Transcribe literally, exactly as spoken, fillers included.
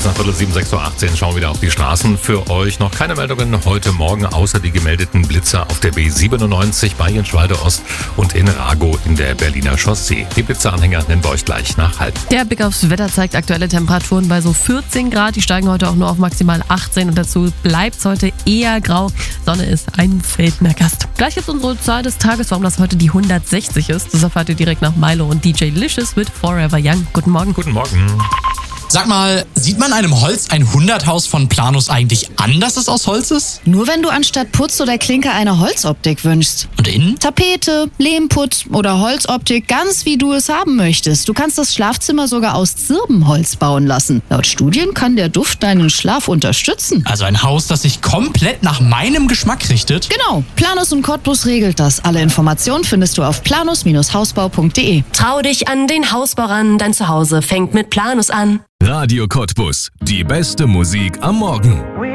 nach Viertel sieben, sechs Uhr achtzehn schauen wir wieder auf die Straßen. Für euch noch keine Meldungen heute Morgen, außer die gemeldeten Blitzer auf der B siebenundneunzig bei Jenschwalde Ost und in Ragow in der Berliner Chaussee. Die Blitzeranhänger nennen wir euch gleich nach halb. Der Blick aufs Wetter zeigt aktuelle Temperaturen bei so vierzehn Grad. Die steigen heute auch nur auf maximal achtzehn und dazu bleibt es heute eher grau. Sonne ist ein seltener Gast. Gleich jetzt unsere Zahl des Tages, warum das heute die hundertsechzig ist. Das erfahrt ihr direkt nach Milo und D J Licious mit Forever Young. Guten Morgen. Guten Morgen. Sag mal, sieht man einem Holz ein hundert-Haus von Planus eigentlich an, dass es aus Holz ist? Nur wenn du anstatt Putz oder Klinker eine Holzoptik wünschst. Und innen? Tapete, Lehmputz oder Holzoptik, ganz wie du es haben möchtest. Du kannst das Schlafzimmer sogar aus Zirbenholz bauen lassen. Laut Studien kann der Duft deinen Schlaf unterstützen. Also ein Haus, das sich komplett nach meinem Geschmack richtet? Genau, Planus und Cottbus regelt das. Alle Informationen findest du auf planus Hausbau punkt de. Trau dich an den Hausbau ran, dein Zuhause fängt mit Planus an. Radio Cottbus, die beste Musik am Morgen.